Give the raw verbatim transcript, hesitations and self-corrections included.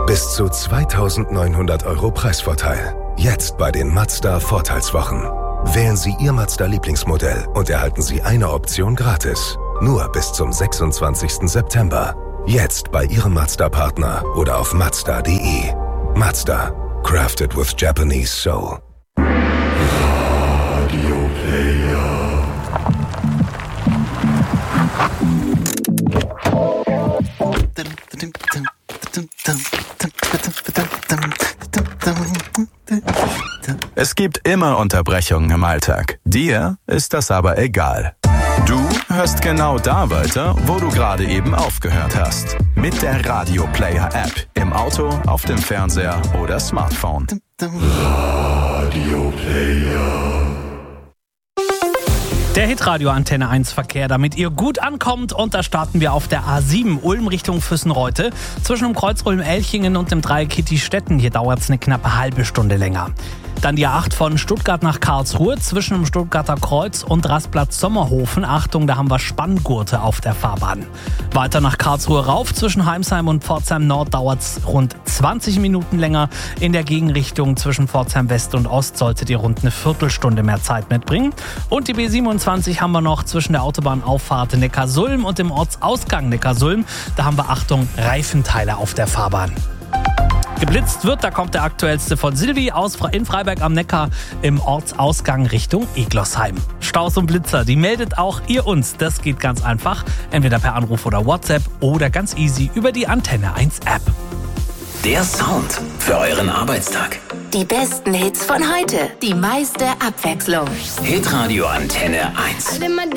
Bis zu zweitausendneunhundert Euro Preisvorteil. Jetzt bei den Mazda Vorteilswochen. Wählen Sie Ihr Mazda-Lieblingsmodell und erhalten Sie eine Option gratis. Nur bis zum sechsundzwanzigsten September. Jetzt bei Ihrem Mazda-Partner oder auf mazda punkt de. Mazda. Crafted with Japanese soul. Radio Player. Es gibt immer Unterbrechungen im Alltag. Dir ist das aber egal. Du hörst genau da weiter, wo du gerade eben aufgehört hast. Mit der Radio Player App. Im Auto, auf dem Fernseher oder Smartphone. Radio Player. Der Hitradio Antenne eins Verkehr, damit ihr gut ankommt. Und da starten wir auf der A sieben Ulm Richtung Füssenreute. Zwischen dem Kreuz Ulm-Elchingen und dem Dreieck Kitti-Stetten. Hier dauert es eine knappe halbe Stunde länger. Dann die A acht von Stuttgart nach Karlsruhe zwischen dem Stuttgarter Kreuz und Rastplatz Sommerhofen. Achtung, da haben wir Spanngurte auf der Fahrbahn. Weiter nach Karlsruhe rauf zwischen Heimsheim und Pforzheim Nord dauert es rund zwanzig Minuten länger. In der Gegenrichtung zwischen Pforzheim West und Ost solltet ihr rund eine Viertelstunde mehr Zeit mitbringen. Und die B siebenundzwanzig haben wir noch zwischen der Autobahnauffahrt Neckarsulm und dem Ortsausgang Neckarsulm. Da haben wir, Achtung, Reifenteile auf der Fahrbahn. Geblitzt wird, da kommt der aktuellste von Silvi aus in Freiberg am Neckar im Ortsausgang Richtung Eglossheim. Staus und Blitzer, die meldet auch ihr uns. Das geht ganz einfach, entweder per Anruf oder WhatsApp oder ganz easy über die Antenne eins App. Der Sound für euren Arbeitstag. Die besten Hits von heute, die meiste Abwechslung. Hitradio Antenne eins.